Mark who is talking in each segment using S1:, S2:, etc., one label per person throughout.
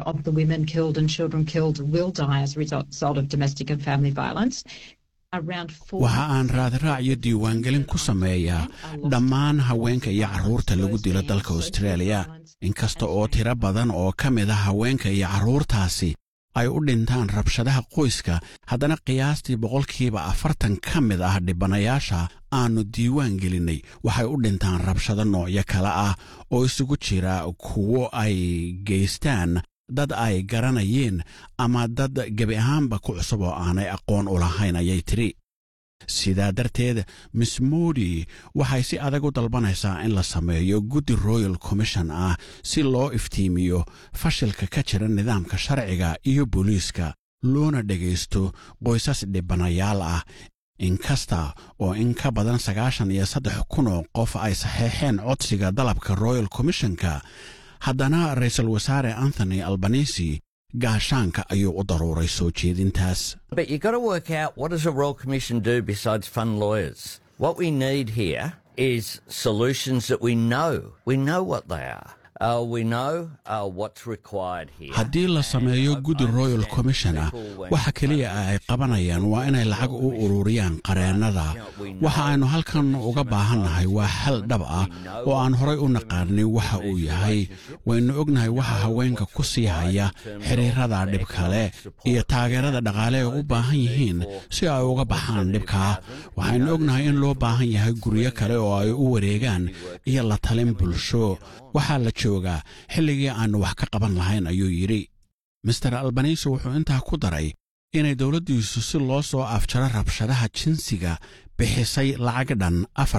S1: of the women killed and children killed will die as a result of domestic and family violence.
S2: waxa aan raadraac iyo diiwaangelin ku sameeyaa dhammaan haweenka iyo carruurta lagu dilo dalka Australia inkasta oo tiro badan oo ka mid ah haweenka iyo carruurtaasi ay u dhintaan rabshadaha qoyska haddana qiyaastii 40% ka mid ah dhibanayaasha aanu diiwaan gelinay waxay u dhintaan rabshado noocyo kala ah oo isugu jira kuwo ay geystaan dad ay garanayeen ama dad gabi ahaanba ku cusub oo aanay aqoon u lahayn ayay tiri sidaa darteed Miss Moody waxay si adag u dalbanaysaa in la sameeyo guddi Royal Commission ah si loo iftiimiyo fashilka ka jira nidaamka sharciga iyo booliiska loona dhageysto qoysas dhibanayaal ah inkasta oo in ka badan 93,000 oo qof ay saxeexeen codsiga dalabka Royal Commissionka haddana ra'iisul wasaare Anthony Albanese gaashaanka ayuu u daruuray soo jeedintaas.
S3: But you got to work out, what does a Royal Commission do besides fund lawyers? What we need here is solutions that we know what they are. We know what's required here.
S2: haddii la sameeyo guddi Royal Commission waxa kaliya ay qabanayaan waa inay lacag u ururiyaan qareennada waxa aynu halkan uga baahannahay waa xal dhab ah oo aan horay u naqaanin waxa uu yahay waynu ognahay waxa haweenka ku sii haya xiriirada dhib kale iyo taageerada dhaqaale ee u baahan yihiin si ay uga baxaan dhibka waxaynu ognahay in loo baahan yahay guryo kale oo ay u wareegaan iyo la talin bulsho waxa la joogaa xilligii aanu wax ka qaban lahayn ayuu yiri Mr Albanese wuxuu intaa ku daray inay dawladdiisu si loo soo afjaro rabshadaha jinsiga bixisay lacag dhan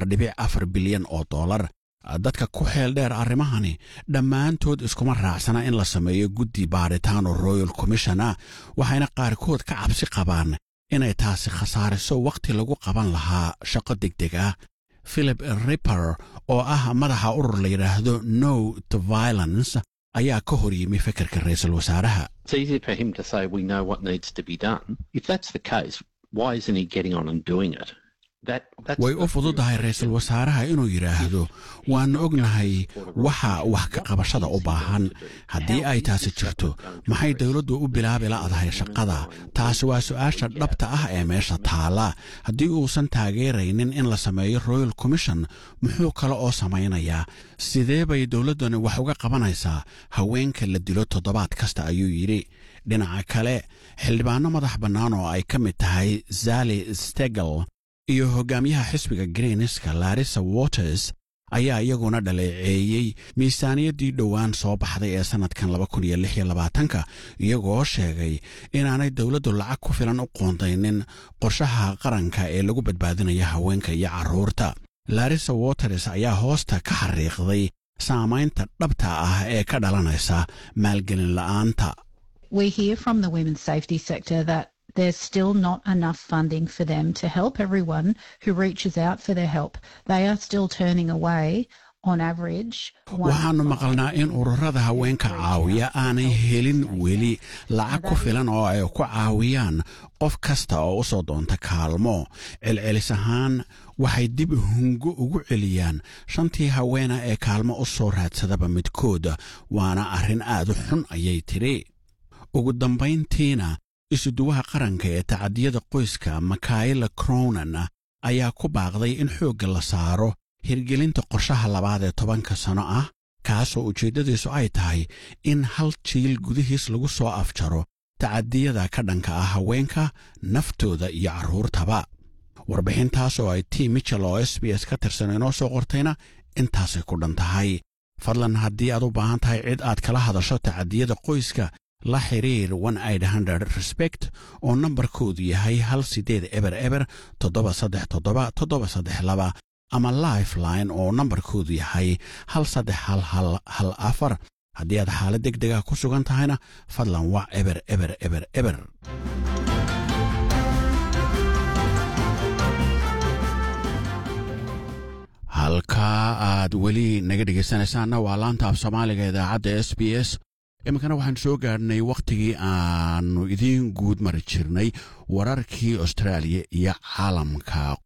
S2: 4.4 bilyan oo dollar dadka ku xeel dheer arrimahani dhammaantood iskuma raacsana in la sameeyo guddi baaritaan oo Royal Commission waxayna qaarkood ka cabsi qabaan inay taasi khasaariso waqti lagu qaban lahaa shaqo degdeg ah Philip Ripper oo ah madaxa urur la yiraahdo No to Violence ayaa ka hor yimi fikirka ra'iisul wasaaraha.
S4: It's easy for him to say we know what needs to be done. If that's the case, why isn't he getting on and doing it?
S2: way u fududahay ra'iisul wasaaraha inuu yiraahdo waan ognahay waxa wax ka qabashada u baahan haddii ay taasi jirto maxay dawladdu u bilaabi laadahay shaqada taasi waa su'aasha dhabta ah ee meesha taala haddii uusan taageeraynin in la sameeyo Royal Commission muxuu kale oo samaynayaa sidee bay dawladdani wax uga qabanaysaa haweenka la dilo toddobaad kasta ayuu yiri dhinaca kale xildhibaano madax bannaan oo ay ka mid tahay Sally Steggall iyo hogaamiyaha xisbiga Greenska Larissa Waters ayaa iyaguna dhaleeceeyay miisaaniyaddii dhowaan soo baxday ee sanadkan 2026 iyagoo sheegay inaanay dawladdu lacag ku filan u qoondaynin qorshaha qaranka ee lagu badbaadinayo haweenka iyo carruurta Larissa Waters ayaa hoosta ka xariiqday saamaynta dhabta ah ee ka dhalanaysa maalgelin la'aanta.
S5: We hear from the women's safety sector that there's still not enough funding for them to help everyone who reaches out for their help. They are still turning away on average.
S2: waxaanu maqalnaa in ururada haweenka caawiya aanay helin weli lacag ku filan oo ay ku caawiyaan qof kasta oo u soo doonta kaalmo celcelis ahaan waxay dib hungo ugu celiyaan shantii haweena ee kaalmo u soo raadsadaba midkooda waana arrin aad u xun ayay tiri ugu dambayntiina isuduwaha qaranka ee tacadiyada qoyska Michaela Cronin ayaa ku baaqday in xoogga la saaro hirgelinta qorshaha labaad ee 10 sano ah kaasoo ujeeddadiisu ay tahay in hal jiil gudihiis lagu soo afjaro tacadiyada ka dhanka ah haweenka naftooda iyo carruurtaba warbixintaas oo ay T Mitchell oo SBS ka tirsan inoo soo qortayna intaasay ku dhan tahay fadlan haddii aad u baahan tahay cid aad kala hadasho tacadiyada qoyska la xiriir 1-800-RESPECT oo nambarkoodu yahay 1800-737-732 ama Lifeline oo nambarkoodu yahay 131114 haddii aad xaalad degdega ku sugan tahayna fadlan wac eber. halka aad weli naga dhegaysanaysaanna waa laanta af Soomaaliga idaacadda SBS iminkana waxaan soo gaadhnay wakhtigii aanu idiin guud mari jirnay wararkii Australia iyo caalamka